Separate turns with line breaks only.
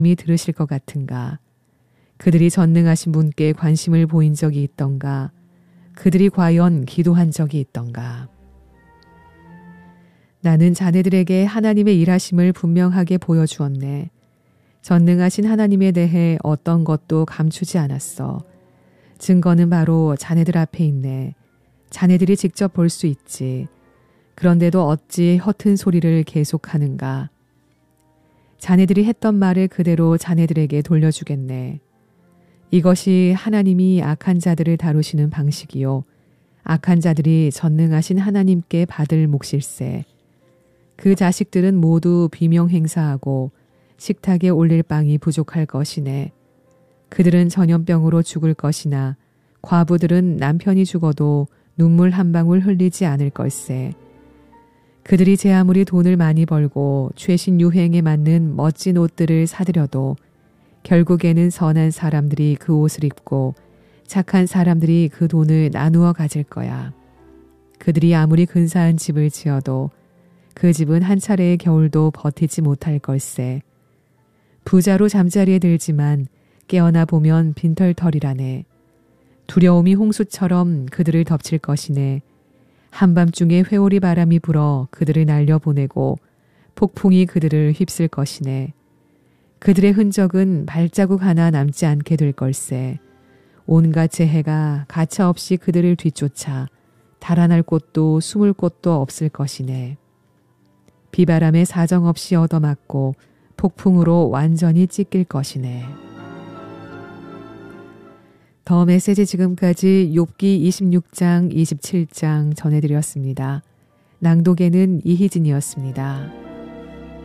들으실 것 같은가? 그들이 전능하신 분께 관심을 보인 적이 있던가? 그들이 과연 기도한 적이 있던가? 나는 자네들에게 하나님의 일하심을 분명하게 보여주었네. 전능하신 하나님에 대해 어떤 것도 감추지 않았어. 증거는 바로 자네들 앞에 있네. 자네들이 직접 볼 수 있지. 그런데도 어찌 허튼 소리를 계속하는가? 자네들이 했던 말을 그대로 자네들에게 돌려주겠네. 이것이 하나님이 악한 자들을 다루시는 방식이요. 악한 자들이 전능하신 하나님께 받을 몫일세. 그 자식들은 모두 비명 행사하고 식탁에 올릴 빵이 부족할 것이네. 그들은 전염병으로 죽을 것이나 과부들은 남편이 죽어도 눈물 한 방울 흘리지 않을 걸세. 그들이 제 아무리 돈을 많이 벌고 최신 유행에 맞는 멋진 옷들을 사들여도 결국에는 선한 사람들이 그 옷을 입고 착한 사람들이 그 돈을 나누어 가질 거야. 그들이 아무리 근사한 집을 지어도 그 집은 한 차례의 겨울도 버티지 못할 걸세. 부자로 잠자리에 들지만 깨어나 보면 빈털털이라네. 두려움이 홍수처럼 그들을 덮칠 것이네. 한밤중에 회오리 바람이 불어 그들을 날려보내고 폭풍이 그들을 휩쓸 것이네. 그들의 흔적은 발자국 하나 남지 않게 될 걸세. 온갖 재해가 가차없이 그들을 뒤쫓아 달아날 곳도 숨을 곳도 없을 것이네. 비바람에 사정없이 얻어맞고 폭풍으로 완전히 찢길 것이네. 더 메시지 지금까지 욥기 26장 27장 전해드렸습니다. 낭독에는 이희진이었습니다.